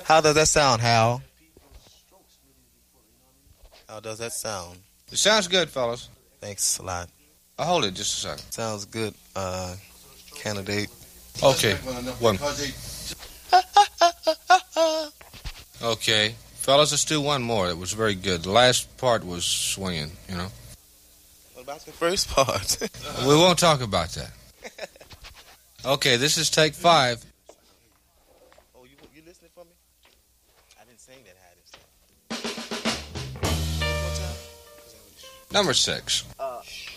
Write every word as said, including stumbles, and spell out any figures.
How does that sound, Hal? How does that sound? It sounds good, fellas. Thanks a lot. I'll hold it just a second. Sounds good, uh, candidate. Okay, one. Okay, fellas, let's do one more. It was very good. The last part was swinging, you know. What about the first part? We won't talk about that. Okay, this is take five. Oh, you you listening for me? I didn't sing that high this time. Number six. Uh.